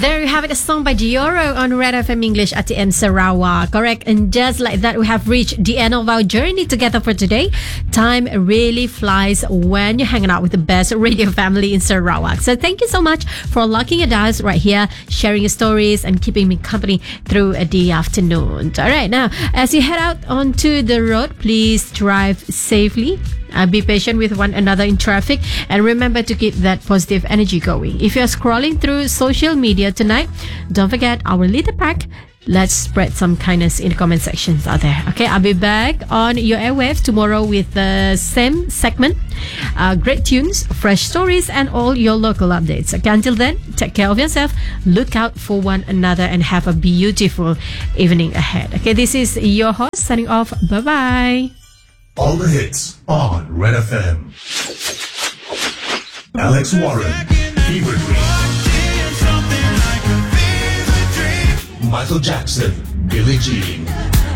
There you have it, a song by Dioro on Red FM English at the end Sarawak. Correct. And just like that, we have reached the end of our journey together for today. Time really flies when you're hanging out with the best radio family in Sarawak. So thank you so much for locking your dials right here, sharing your stories and keeping me company through the afternoon. All right. Now, as you head out onto the road, please drive safely. Be patient with one another in traffic and remember to keep that positive energy going. If you're scrolling through social media tonight, don't forget our little pack. Let's spread some kindness in the comment sections out there. Okay, I'll be back on your airwaves tomorrow with the same segment. Great tunes, fresh stories, and all your local updates. Okay, until then, take care of yourself, look out for one another, and have a beautiful evening ahead. Okay, this is your host signing off. Bye-bye. All the hits on Red FM. Alex Warren, Fever Dream. Michael Jackson, Billie Jean.